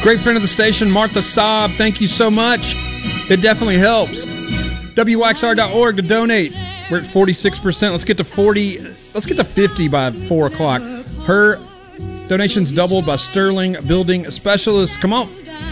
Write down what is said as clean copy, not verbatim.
Great friend of the station, Martha Saab. Thank you so much. It definitely helps. WYXR.org to donate. We're at 46%. Let's get to 40. Let's get to 50 by 4 o'clock. Her donations doubled by Sterling Building Specialists. Come on.